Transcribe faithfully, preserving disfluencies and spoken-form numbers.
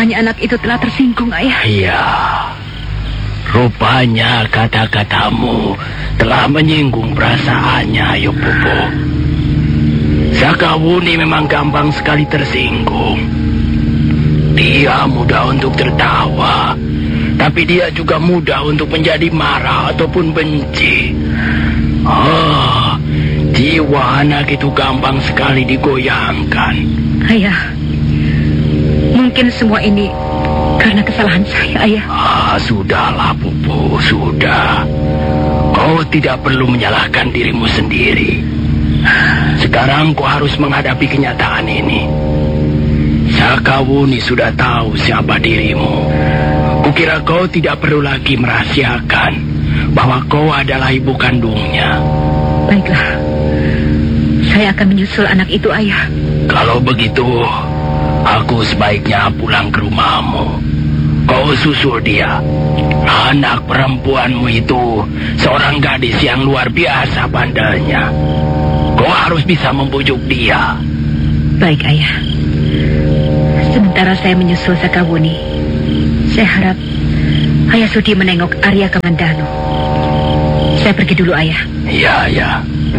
Rupanya anak itu telah tersinggung, Ayah. Iya. Rupanya kata-katamu telah menyinggung perasaannya, Ayo Pupu. Sakawuni memang gampang sekali tersinggung. Dia mudah untuk tertawa, tapi dia juga mudah untuk menjadi marah ataupun benci. Oh, jiwa anak itu gampang sekali digoyangkan. Ayah, mungkin semua ini karena kesalahan saya, Ayah. Ah, sudahlah, Pupu, sudah. Kau tidak perlu menyalahkan dirimu sendiri. Sekarang kau harus menghadapi kenyataan ini. Sakawuni sudah tahu siapa dirimu. Kukira kau tidak perlu lagi merahasiakan bahwa kau adalah ibu kandungnya. Baiklah, saya akan menyusul anak itu, Ayah. Kalau begitu, aku sebaiknya pulang ke rumahmu. Kau susul dia. Anak perempuanmu itu seorang gadis yang luar biasa pandainya. Kau harus bisa membujuk dia. Baik, Ayah. Sementara saya menyusul Sakawuni, saya harap Ayah sudi menengok Arya Kamandanu. Saya pergi dulu, Ayah. Ya, ya.